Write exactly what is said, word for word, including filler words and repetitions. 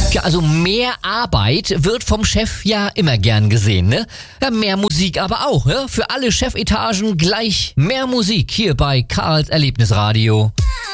Ja, also mehr Arbeit wird vom Chef ja immer gern gesehen, ne? Ja, mehr Musik aber auch, ne? Für alle Chefetagen gleich mehr Musik hier bei Karls Erlebnisradio.